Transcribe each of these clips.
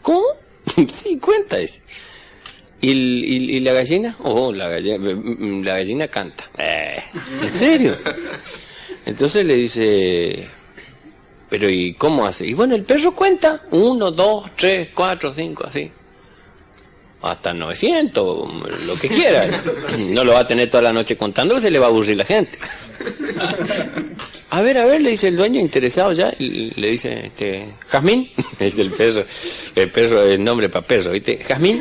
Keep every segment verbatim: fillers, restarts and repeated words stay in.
¿Cómo? Sí, cuenta ese. ¿Y, y, ¿Y la gallina? Oh, la gallina, la gallina canta. Eh, ¿En serio? Entonces le dice, pero ¿y cómo hace? Y bueno, el perro cuenta, uno, dos, tres, cuatro, cinco, así. Hasta novecientos, lo que quiera. No lo va a tener toda la noche contando, se le va a aburrir la gente. A ver, a ver, le dice el dueño interesado ya, y le dice, este, Jazmín, es el perro, el perro, el nombre para perro, ¿viste? Jazmín,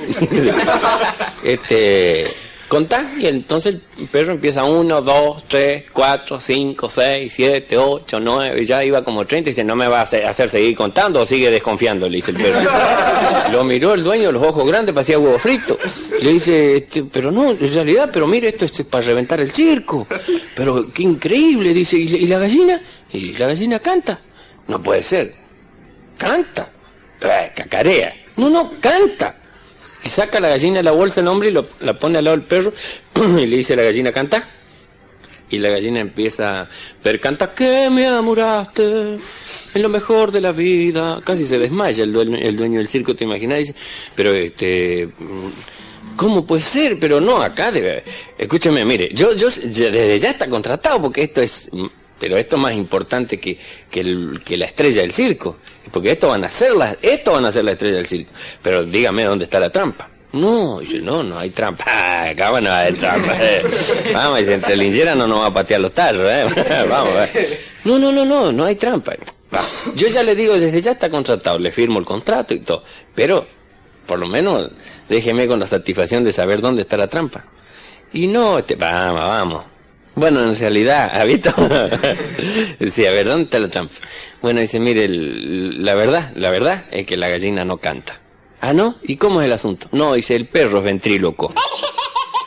este, contá, y entonces el perro empieza uno, dos, tres, cuatro, cinco, seis, siete, ocho, nueve, ya iba como treinta, y dice, no me va a hacer, hacer seguir contando, o sigue desconfiando, le dice el perro. Lo miró el dueño, los ojos grandes, parecía huevo frito. Le dice, este, pero no, en realidad, pero mire, esto es para reventar el circo. Pero qué increíble, dice, ¿y, y la gallina? ¿Y la gallina canta? No puede ser. ¿Canta? Eh, cacarea. No, no, canta. Y saca la gallina de la bolsa el hombre y lo, la pone al lado del perro y le dice a la gallina, ¿canta? Y la gallina empieza a ver, canta que me enamoraste, es lo mejor de la vida. Casi se desmaya el dueño, el dueño del circo, te imaginas, dice, pero este, ¿cómo puede ser? Pero no, acá debe, escúcheme, mire, yo, yo, yo desde ya está contratado porque esto es, pero esto es más importante que, que, el, que la estrella del circo, porque esto van a ser la, esto van a ser la estrella del circo. Pero dígame dónde está la trampa. No, dice, no, no hay trampa. Ah, acá no va a haber trampa. Eh. Vamos, dice, entre linchera no nos va a patear los tarros, eh. Vamos, eh. No, no, no, no, no hay trampa. Va. Yo ya le digo, desde ya está contratado, le firmo el contrato y todo. Pero, por lo menos, déjeme con la satisfacción de saber dónde está la trampa. Y no, este, vamos, vamos. Bueno, en realidad, ¿ha visto? Sí, a ver, ¿dónde está la trampa? Bueno, dice, mire, el, la verdad, la verdad es que la gallina no canta. Ah, ¿no? ¿Y cómo es el asunto? No, dice, el perro es ventríloco.